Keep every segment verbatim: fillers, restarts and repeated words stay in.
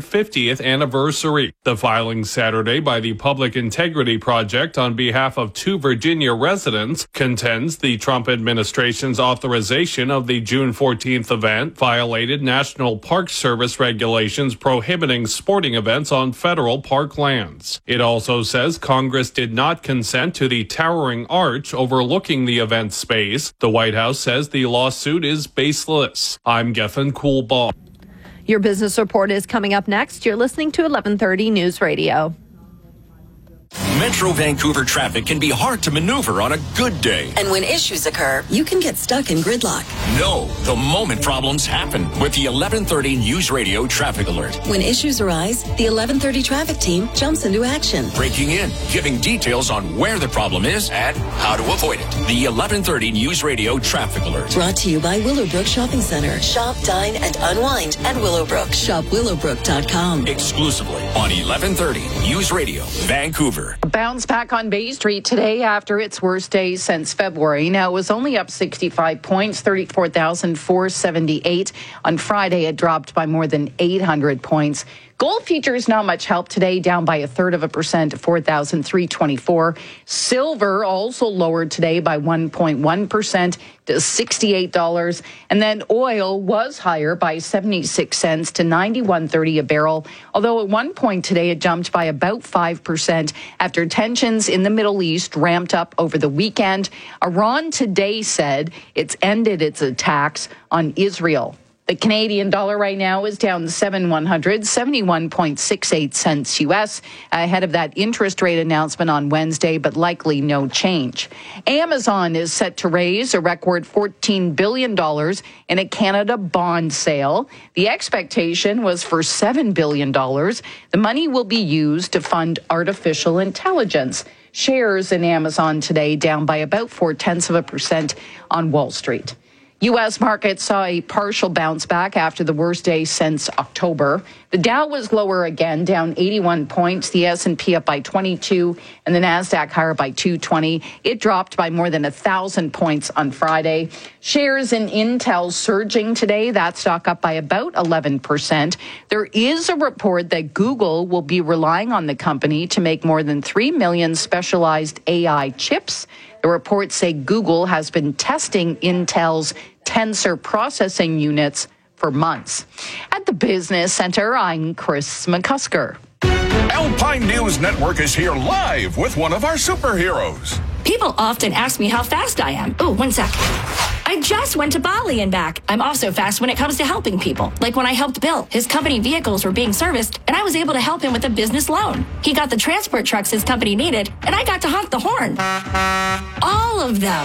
hundred fiftieth anniversary. The filing Saturday by the Public Integrity Project on behalf of two Virginia residents contends the Trump administration's authorization of the June fourteenth event violated National Park Service regulations prohibiting sporting events on federal park lands. It also says Congress did not consent to the towering arch overlooking the event space. The White House says the lawsuit is baseless. I'm Geffen Coolbaugh. Your business report is coming up next. You're listening to eleven thirty News Radio. Metro Vancouver traffic can be hard to maneuver on a good day. And when issues occur, you can get stuck in gridlock. No, the moment problems happen with the eleven thirty News Radio Traffic Alert. When issues arise, the eleven thirty traffic team jumps into action. Breaking in, giving details on where the problem is and how to avoid it. The eleven thirty News Radio Traffic Alert. Brought to you by Willowbrook Shopping Center. Shop, dine, and unwind at Willowbrook. Shop willowbrook dot com. Exclusively on eleven thirty News Radio, Vancouver. A bounce back on Bay Street today after its worst day since February. Now, it was only up sixty-five points, thirty-four thousand four hundred seventy-eight. On Friday, it dropped by more than eight hundred points. Gold futures not much help today, down by a third of a percent to four thousand three hundred twenty-four. Silver also lowered today by one point one percent to sixty-eight dollars. And then oil was higher by seventy-six cents to ninety-one thirty a barrel. Although at one point today it jumped by about five percent after tensions in the Middle East ramped up over the weekend. Iran today said it's ended its attacks on Israel. The Canadian dollar right now is down seven one hundred, seventy-one point six eight cents U S, ahead of that interest rate announcement on Wednesday, but likely no change. Amazon is set to raise a record fourteen billion dollars in a Canada bond sale. The expectation was for seven billion dollars. The money will be used to fund artificial intelligence. Shares in Amazon today down by about four-tenths of a percent on Wall Street. U S markets saw a partial bounce back after the worst day since October. The Dow was lower again, down eighty-one points. The S and P up by twenty-two, and the Nasdaq higher by two hundred twenty. It dropped by more than one thousand points on Friday. Shares in Intel surging today. That stock up by about eleven percent. There is a report that Google will be relying on the company to make more than three million specialized A I chips. The reports say Google has been testing Intel's Tensor processing units for months. At the Business Center, I'm Chris McCusker. Alpine News Network is here live with one of our superheroes. People often ask me how fast I am. Oh, one sec. I just went to Bali and back. I'm also fast when it comes to helping people. Like when I helped Bill. His company vehicles were being serviced, and I was able to help him with a business loan. He got the transport trucks his company needed, and I got to honk the horn. All of them.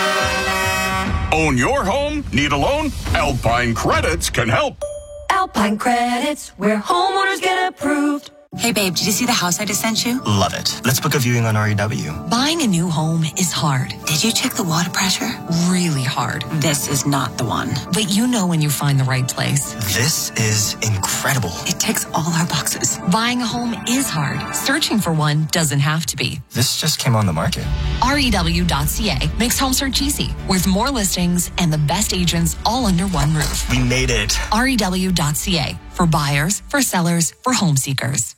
Own your home? Need a loan? Alpine Credits can help. Alpine Credits, where homeowners get approved. Hey, babe, did you see the house I just sent you? Love it. Let's book a viewing on R E W. Buying a new home is hard. Did you check the water pressure? Really hard. This is not the one. But you know when you find the right place. This is incredible. It ticks all our boxes. Buying a home is hard. Searching for one doesn't have to be. This just came on the market. R E W dot C A makes home search easy, with more listings and the best agents all under one roof. We made it. R E W dot C A, for buyers, for sellers, for home seekers.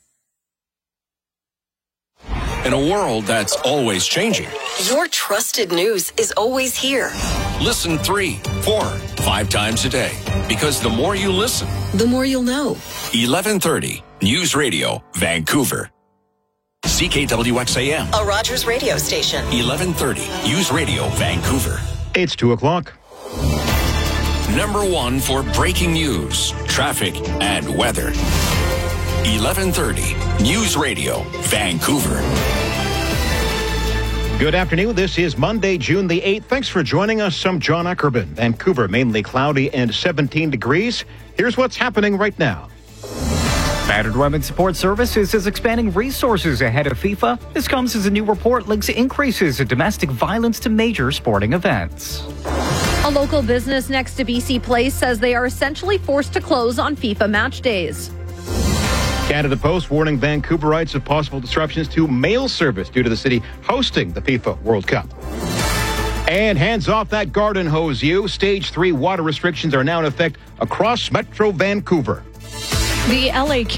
In a world that's always changing, your trusted news is always here. Listen three, four, five times a day. Because the more you listen, the more you'll know. eleven thirty News Radio, Vancouver. C K W X A M. A Rogers radio station. eleven thirty News Radio, Vancouver. It's two o'clock. Number one for breaking news, traffic, and weather. eleven thirty News Radio, Vancouver. Good afternoon. This is Monday, June the eighth. Thanks for joining us. I'm John Ackerman. Vancouver, mainly cloudy and seventeen degrees. Here's what's happening right now. Battered Women's Support Services is expanding resources ahead of FIFA. This comes as a new report links increases in domestic violence to major sporting events. A local business next to B C Place says they are essentially forced to close on FIFA match days. Canada Post warning Vancouverites of possible disruptions to mail service due to the city hosting the FIFA World Cup. And hands off that garden hose, you. Stage three water restrictions are now in effect across Metro Vancouver. The L A